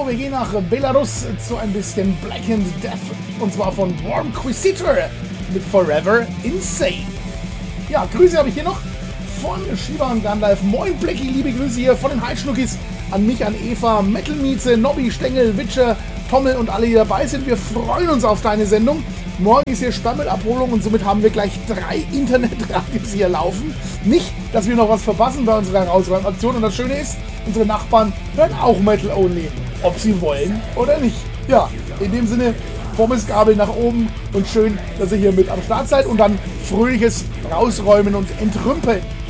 wir gehen nach Belarus zu ein bisschen Black and Death. Und zwar von Wormquisitor mit Forever Insane. Ja, Grüße habe ich hier noch von Shiva und Gandalf. Moin Blackie, liebe Grüße hier von den Heidschnuckis an mich, an Eva, Metal Mieze, Nobby, Stengel, Witcher, Tommel und alle, die dabei sind. Wir freuen uns auf deine Sendung. Morgen ist hier Stammelabholung und somit haben wir gleich 3 Internetradios hier laufen. Nicht, dass wir noch was verpassen bei unserer Herausräumaktion. Und das Schöne ist, unsere Nachbarn hören auch Metal Only, ob sie wollen oder nicht. Ja, in dem Sinne, Pommesgabel nach oben und schön, dass ihr hier mit am Start seid und dann fröhliches Rausräumen und Entrümpeln.